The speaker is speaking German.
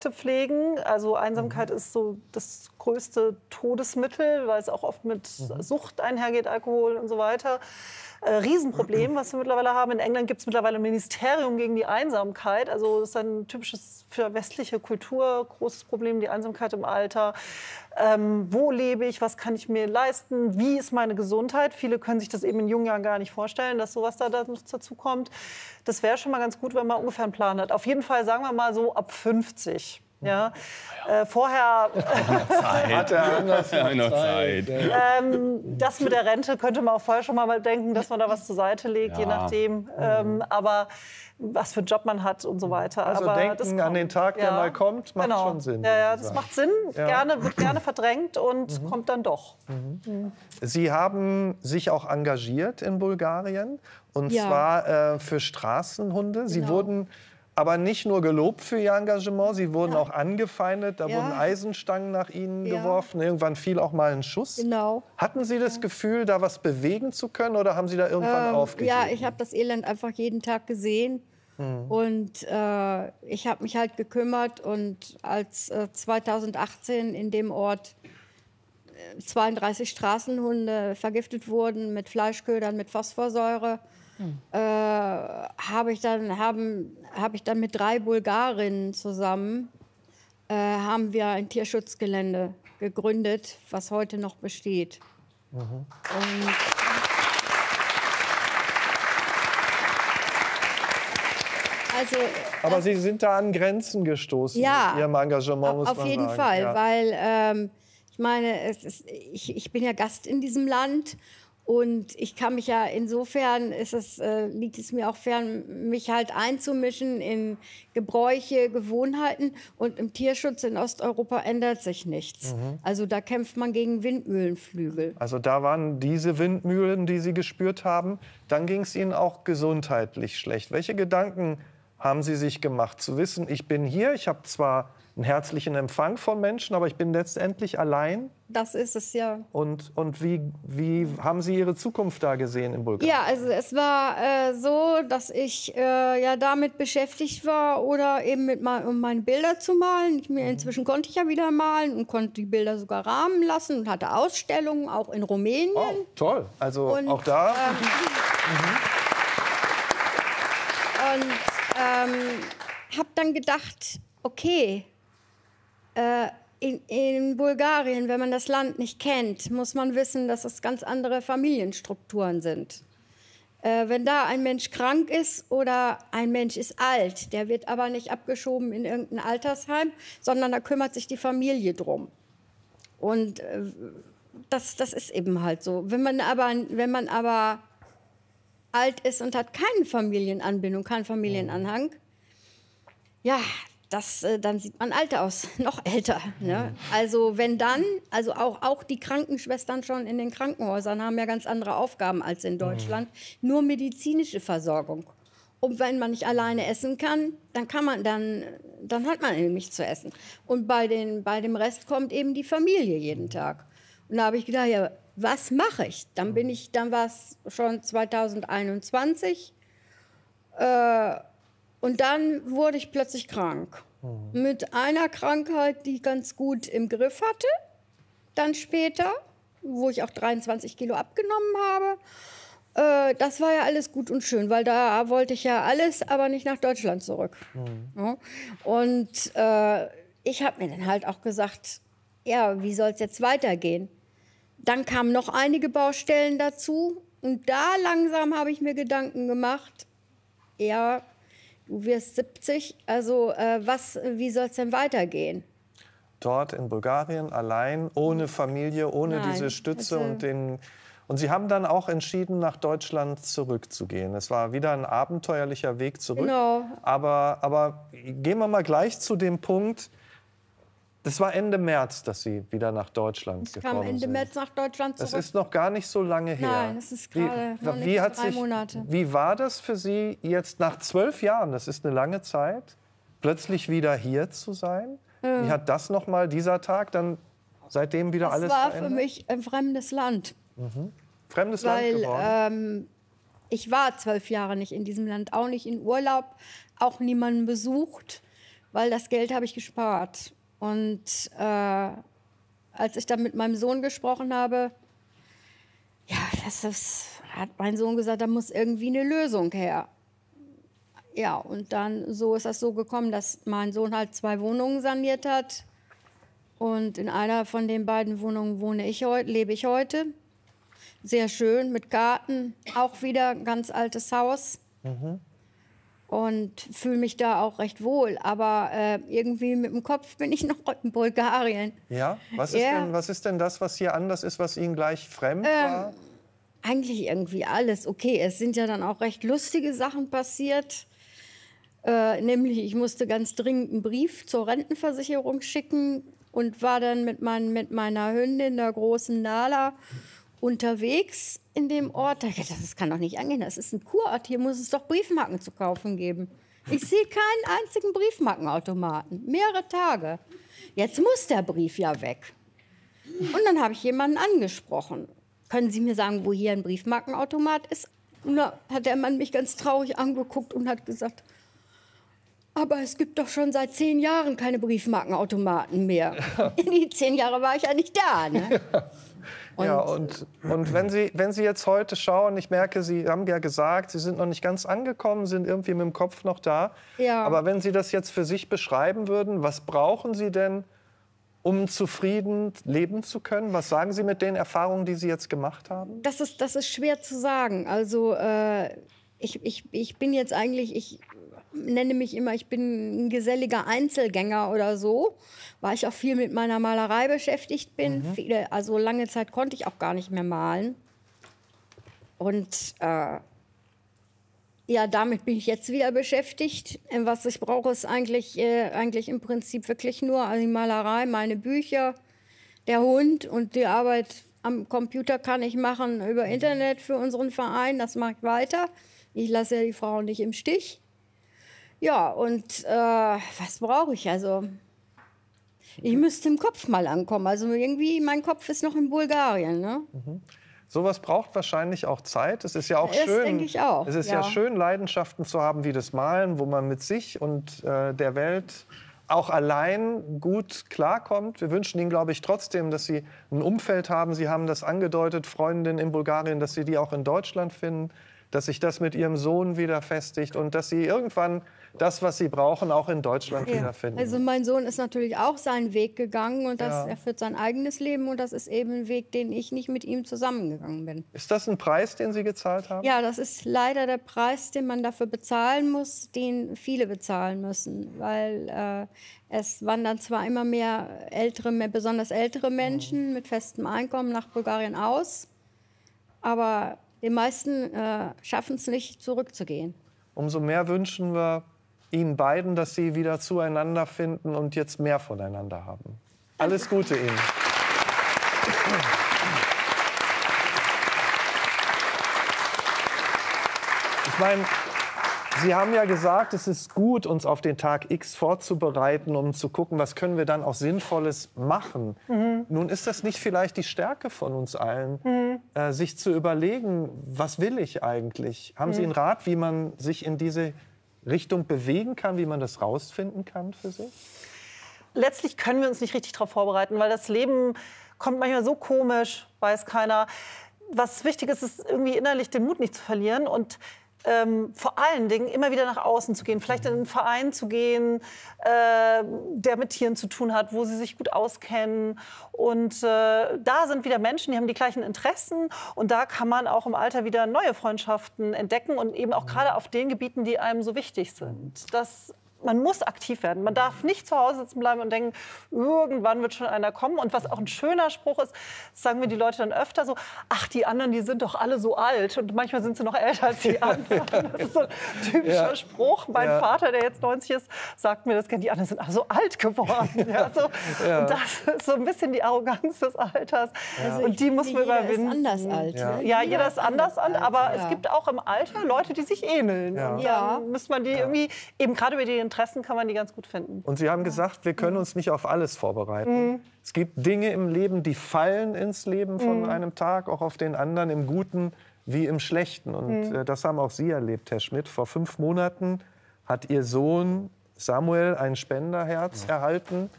pflegen. Also Einsamkeit ist so das größte Todesmittel, weil es auch oft mit Sucht einhergeht, Alkohol und so weiter. Riesenproblem, was wir mittlerweile haben. In England gibt es mittlerweile ein Ministerium gegen die Einsamkeit. Also das ist ein typisches für westliche Kultur großes Problem, die Einsamkeit im Alter. Wo lebe ich? Was kann ich mir leisten? Wie ist meine Gesundheit? Viele können sich das eben in jungen Jahren gar nicht vorstellen, dass sowas da noch dazu kommt. Das wäre schon mal ganz gut, wenn man ungefähr einen Plan hat. Auf jeden Fall, sagen wir mal so, ab 50. Ja, vorher hat er anders noch Zeit. Das mit der Rente könnte man auch vorher schon mal denken, dass man da was zur Seite legt, je nachdem. Aber was für einen Job man hat und so weiter. Also aber denken an den Tag, der mal kommt, macht schon Sinn. Ja, das macht Sinn. Wird gerne verdrängt und kommt dann doch. Sie haben sich auch engagiert in Bulgarien, und zwar für Straßenhunde. Sie wurden aber nicht nur gelobt für Ihr Engagement, Sie wurden auch angefeindet. Da wurden Eisenstangen nach Ihnen geworfen. Irgendwann fiel auch mal ein Schuss. Genau. Hatten Sie das Gefühl, da was bewegen zu können, oder haben Sie da irgendwann aufgegeben? Ja, ich habe das Elend einfach jeden Tag gesehen. Und ich habe mich halt gekümmert. Und als 2018 in dem Ort 32 Straßenhunde vergiftet wurden mit Fleischködern, mit Phosphorsäure, habe ich dann mit 3 Bulgarinnen zusammen haben wir ein Tierschutzgelände gegründet, was heute noch besteht. Aber Sie sind da an Grenzen gestoßen mit Ihrem Engagement, muss man sagen. Auf jeden Fall, weil ich meine, ich bin ja Gast in diesem Land. Und ich kann mich ja, insofern liegt es mir auch fern, mich halt einzumischen in Gebräuche, Gewohnheiten. Und im Tierschutz in Osteuropa ändert sich nichts. Also da kämpft man gegen Windmühlenflügel. Also da waren diese Windmühlen, die Sie gespürt haben. Dann ging es Ihnen auch gesundheitlich schlecht. Welche Gedanken haben Sie sich gemacht? Zu wissen, ich bin hier, ich habe zwar einen herzlichen Empfang von Menschen, aber ich bin letztendlich allein. Das ist es, ja. Und wie haben Sie Ihre Zukunft da gesehen in Bulgarien? Ja, also es war so, dass ich damit beschäftigt war, oder eben um meine Bilder zu malen. Inzwischen konnte ich ja wieder malen und konnte die Bilder sogar rahmen lassen und hatte Ausstellungen, auch in Rumänien. Oh, toll. Also und, auch da. Habe dann gedacht, okay, in Bulgarien, wenn man das Land nicht kennt, muss man wissen, dass es ganz andere Familienstrukturen sind. Wenn da ein Mensch krank ist oder ein Mensch ist alt, der wird aber nicht abgeschoben in irgendein Altersheim, sondern da kümmert sich die Familie drum. Und das ist eben halt so. Wenn man aber alt ist und hat keine Familienanbindung, keinen Familienanhang, ja, dann sieht man alt aus, noch älter. Ne? Also auch die Krankenschwestern schon in den Krankenhäusern haben ja ganz andere Aufgaben als in Deutschland. Nur medizinische Versorgung. Und wenn man nicht alleine essen kann, dann hat man eben nichts zu essen. Und bei dem Rest kommt eben die Familie jeden Tag. Und da habe ich gedacht, ja, was mache ich? Dann war es schon 2021. Und dann wurde ich plötzlich krank. Mit einer Krankheit, die ich ganz gut im Griff hatte. Dann später, wo ich auch 23 Kilo abgenommen habe. Das war ja alles gut und schön, weil da wollte ich ja alles, aber nicht nach Deutschland zurück. Ja. Und ich habe mir dann halt auch gesagt, ja, wie soll es jetzt weitergehen? Dann kamen noch einige Baustellen dazu. Und da langsam habe ich mir Gedanken gemacht, ja, du wirst 70, also wie soll es denn weitergehen? Dort in Bulgarien, allein, ohne Familie, ohne diese Stütze und Sie haben dann auch entschieden, nach Deutschland zurückzugehen. Es war wieder ein abenteuerlicher Weg zurück. Genau. Aber gehen wir mal gleich zu dem Punkt. Das war Ende März, dass Sie wieder nach Deutschland gekommen sind. Ich kam Ende März nach Deutschland zurück. Das ist noch gar nicht so lange her. Nein, das ist gerade noch nicht 3 Monate. Wie war das für Sie jetzt nach 12 Jahren, das ist eine lange Zeit, plötzlich wieder hier zu sein? Wie hat das noch mal, dieser Tag, dann seitdem wieder alles verändert? Das war für mich ein fremdes Land. Fremdes Land geworden? Ich war 12 Jahre nicht in diesem Land, auch nicht in Urlaub, auch niemanden besucht. weil das Geld habe ich gespart. Und als ich dann mit meinem Sohn gesprochen habe, ja, hat mein Sohn gesagt, da muss irgendwie eine Lösung her. Ja, und dann so ist das so gekommen, dass mein Sohn halt 2 Wohnungen saniert hat. Und in einer von den beiden Wohnungen lebe ich heute. Sehr schön, mit Garten, auch wieder ein ganz altes Haus. Und fühle mich da auch recht wohl. Aber irgendwie mit dem Kopf bin ich noch in Bulgarien. Ja? Was ist denn das, was hier anders ist, was Ihnen gleich fremd war? Eigentlich irgendwie alles. Okay, es sind ja dann auch recht lustige Sachen passiert. Nämlich, ich musste ganz dringend einen Brief zur Rentenversicherung schicken und war dann mit meiner Hündin, der großen Nala, unterwegs in dem Ort. Da dachte ich, das kann doch nicht angehen, das ist ein Kurort, hier muss es doch Briefmarken zu kaufen geben. Ich sehe keinen einzigen Briefmarkenautomaten, mehrere Tage. Jetzt muss der Brief ja weg. Und dann habe ich jemanden angesprochen. Können Sie mir sagen, wo hier ein Briefmarkenautomat ist? Und da hat der Mann mich ganz traurig angeguckt und hat gesagt, aber es gibt doch schon seit 10 Jahren keine Briefmarkenautomaten mehr. In die 10 Jahre war ich ja nicht da. Ne? Und wenn Sie jetzt heute schauen, ich merke, Sie haben ja gesagt, Sie sind noch nicht ganz angekommen, sind irgendwie mit dem Kopf noch da. Ja. Aber wenn Sie das jetzt für sich beschreiben würden, was brauchen Sie denn, um zufrieden leben zu können? Was sagen Sie mit den Erfahrungen, die Sie jetzt gemacht haben? Das ist schwer zu sagen. Also ich bin jetzt eigentlich, ich nenne mich immer, ich bin ein geselliger Einzelgänger oder so, weil ich auch viel mit meiner Malerei beschäftigt bin. Also lange Zeit konnte ich auch gar nicht mehr malen. Und ja, damit bin ich jetzt wieder beschäftigt. Was ich brauche, ist eigentlich im Prinzip wirklich nur die Malerei, meine Bücher, der Hund und die Arbeit am Computer kann ich machen über Internet für unseren Verein. Das mache ich weiter. Ich lasse ja die Frauen nicht im Stich. Ja, und was brauche ich? Also, ich müsste im Kopf mal ankommen. Also irgendwie, mein Kopf ist noch in Bulgarien. Ne? Sowas braucht wahrscheinlich auch Zeit. Es ist ja auch schön. Denke ich auch. Es ist ja schön, Leidenschaften zu haben wie das Malen, wo man mit sich und der Welt auch allein gut klarkommt. Wir wünschen Ihnen, glaube ich, trotzdem, dass Sie ein Umfeld haben. Sie haben das angedeutet, Freundinnen in Bulgarien, dass Sie die auch in Deutschland finden, dass sich das mit Ihrem Sohn wieder festigt und dass Sie irgendwann das, was Sie brauchen, auch in Deutschland wiederfinden. Also mein Sohn ist natürlich auch seinen Weg gegangen und er führt sein eigenes Leben und das ist eben ein Weg, den ich nicht mit ihm zusammengegangen bin. Ist das ein Preis, den Sie gezahlt haben? Ja, das ist leider der Preis, den man dafür bezahlen muss, den viele bezahlen müssen, weil es wandern zwar immer mehr besonders ältere Menschen mit festem Einkommen nach Bulgarien aus, aber die meisten schaffen es nicht, zurückzugehen. Umso mehr wünschen wir Ihnen beiden, dass Sie wieder zueinander finden und jetzt mehr voneinander haben. Alles Gute Ihnen. Ich meine, Sie haben ja gesagt, es ist gut, uns auf den Tag X vorzubereiten, um zu gucken, was können wir dann auch Sinnvolles machen. Nun ist das nicht vielleicht die Stärke von uns allen, sich zu überlegen, was will ich eigentlich? Haben Sie einen Rat, wie man sich in diese Richtung bewegen kann, wie man das rausfinden kann für sich? Letztlich können wir uns nicht richtig darauf vorbereiten, weil das Leben kommt manchmal so komisch, weiß keiner. Was wichtig ist, ist irgendwie innerlich den Mut nicht zu verlieren und vor allen Dingen immer wieder nach außen zu gehen, vielleicht in einen Verein zu gehen, der mit Tieren zu tun hat, wo sie sich gut auskennen. Und da sind wieder Menschen, die haben die gleichen Interessen. Und da kann man auch im Alter wieder neue Freundschaften entdecken und eben auch gerade auf den Gebieten, die einem so wichtig sind. Man muss aktiv werden. Man darf nicht zu Hause sitzen bleiben und denken, irgendwann wird schon einer kommen. Und was auch ein schöner Spruch ist, das sagen mir die Leute dann öfter so, ach, die anderen, die sind doch alle so alt. Und manchmal sind sie noch älter als die anderen. Das ist so ein typischer Spruch. Mein Vater, der jetzt 90 ist, sagt mir das gerne, die anderen sind alle so alt geworden. Und das ist so ein bisschen die Arroganz des Alters. Also und die muss man überwinden. Jeder ist anders alt. Ne? Ja, jeder ist anders alt. Aber es gibt auch im Alter Leute, die sich ähneln. Und dann muss man die irgendwie, eben gerade über die Interessen kann man die ganz gut finden. Und Sie haben gesagt, wir können uns nicht auf alles vorbereiten. Es gibt Dinge im Leben, die fallen ins Leben von einem Tag, auch auf den anderen, im Guten wie im Schlechten. Und das haben auch Sie erlebt, Herr Schmidt. Vor 5 Monaten hat Ihr Sohn Samuel ein Spenderherz erhalten.